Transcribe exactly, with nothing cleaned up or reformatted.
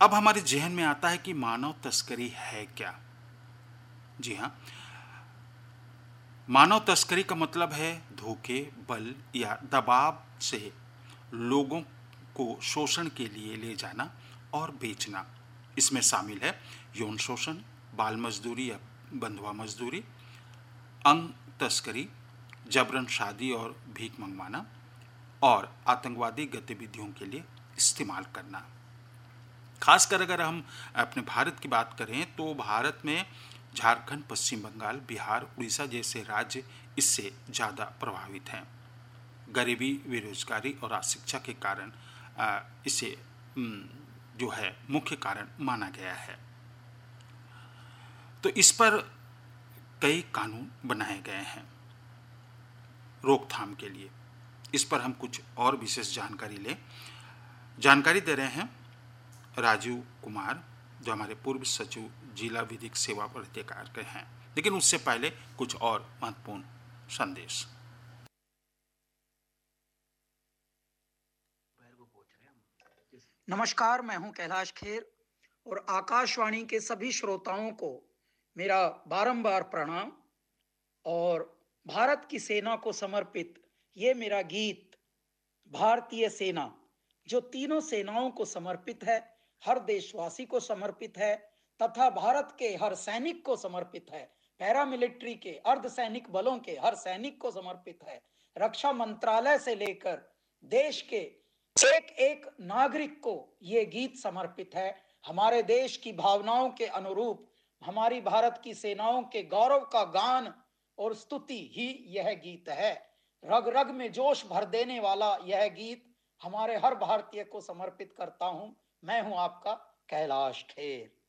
अब हमारे ज़हन में आता है कि मानव तस्करी है क्या? जी हाँ, मानव तस्करी का मतलब है धोखे, बल या दबाव से लोगों को शोषण के लिए ले जाना और बेचना। इसमें शामिल है यौन शोषण, बाल मजदूरी या बंधुआ मजदूरी, अंग तस्करी, जबरन शादी और भीख मंगवाना, और आतंकवादी गतिविधियों के लिए इस्तेमाल करना। खासकर अगर हम अपने भारत की बात करें तो भारत में झारखंड, पश्चिम बंगाल, बिहार, उड़ीसा जैसे राज्य इससे ज़्यादा प्रभावित हैं। गरीबी, बेरोजगारी और अशिक्षा के कारण आ, इसे उम, जो है मुख्य कारण माना गया है। तो इस पर कई कानून बनाए गए हैं रोकथाम के लिए। इस पर हम कुछ और विशेष जानकारी लें। जानकारी दे रहे हैं राजीव कुमार, जो हमारे पूर्व सचिव जिला विधिक सेवा प्राधिकार के हैं। लेकिन उससे पहले कुछ और महत्वपूर्ण संदेश। नमस्कार, मैं हूं कैलाश खेर और आकाशवाणी के सभी श्रोताओं को मेरा बारंबार प्रणाम। और भारत की सेना को समर्पित ये मेरा गीत भारतीय सेना, जो तीनों सेनाओं को समर्पित है, हर देशवासी को समर्पित है तथा भारत के हर सैनिक को समर्पित है, पैरामिलिट्री के, अर्धसैनिक बलों के हर सैनिक को समर्पित है, रक्षा मंत्रालय से लेकर देश के एक एक नागरिक को ये गीत समर्पित है। हमारे देश की भावनाओं के अनुरूप हमारी भारत की सेनाओं के गौरव का गान और स्तुति ही यह गीत है। रग रग में जोश भर देने वाला यह गीत हमारे हर भारतीय को समर्पित करता हूं। मैं हूं आपका कैलाश खेर।